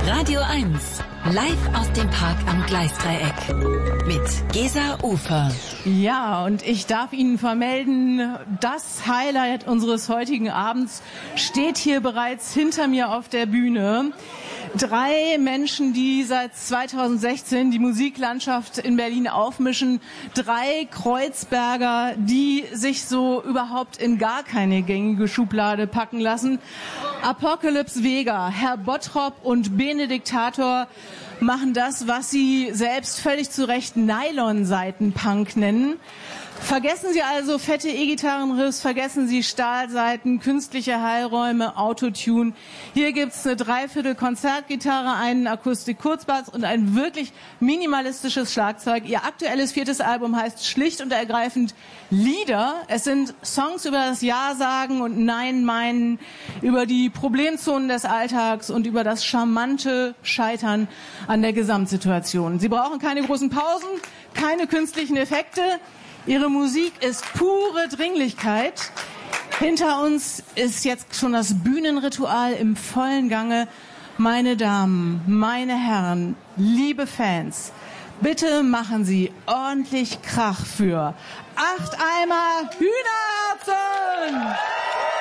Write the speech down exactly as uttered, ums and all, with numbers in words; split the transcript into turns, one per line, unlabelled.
Radio eins, live aus dem Park am Gleisdreieck mit Gesa Ufer.
Ja, und ich darf Ihnen vermelden, das Highlight unseres heutigen Abends steht hier bereits hinter mir auf der Bühne. Drei Menschen, die seit zweitausendsechzehn die Musiklandschaft in Berlin aufmischen. Drei Kreuzberger, die sich so überhaupt in gar keine gängige Schublade packen lassen. Apocalypse Vega, Herr Bottrop und Benediktator machen das, was sie selbst völlig zu Recht Nylon-Seiten-Punk nennen. Vergessen Sie also fette E-Gitarrenriffs, vergessen Sie Stahlsaiten, künstliche Heilräume, Autotune. Hier gibt's eine Dreiviertel-Konzertgitarre, einen Akustik-Kurzbass und ein wirklich minimalistisches Schlagzeug. Ihr aktuelles viertes Album heißt schlicht und ergreifend Lieder. Es sind Songs über das Ja-Sagen und Nein-Meinen, über die Problemzonen des Alltags und über das charmante Scheitern an der Gesamtsituation. Sie brauchen keine großen Pausen, keine künstlichen Effekte. Ihre Musik ist pure Dringlichkeit. Hinter uns ist jetzt schon das Bühnenritual im vollen Gange. Meine Damen, meine Herren, liebe Fans, bitte machen Sie ordentlich Krach für acht Eimer Hühnerherzen!